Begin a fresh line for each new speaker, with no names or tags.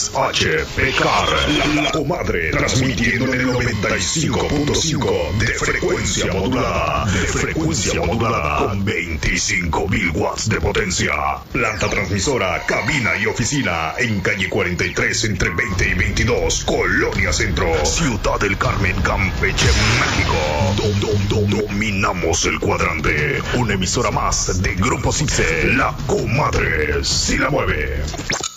XH Pecar, la comadre, transmitiendo en el 95.5 de frecuencia modulada, con 25.000 watts de potencia. Planta transmisora, cabina y oficina en calle 43 entre 20 y 22, Colonia Centro, Ciudad del Carmen, Campeche, México. Dominamos el cuadrante. Una emisora más de Grupo Cipse, la comadre si la mueve.